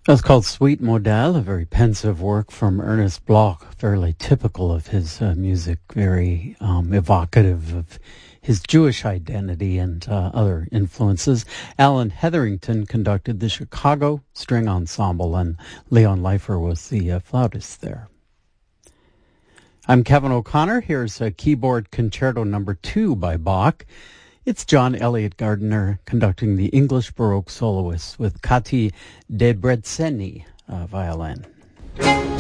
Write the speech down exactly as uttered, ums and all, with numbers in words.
That's called Suite Modale, a very pensive work from Ernest Bloch, fairly typical of his uh, music, very um, evocative of his Jewish identity and uh, other influences. Alan Hetherington conducted the Chicago String Ensemble, and Leon Leifer was the uh, flautist there. I'm Kevin O'Connor. Here's a keyboard concerto number two by Bach. It's John Elliott Gardiner conducting the English Baroque soloists with Kati Debreceni uh, violin.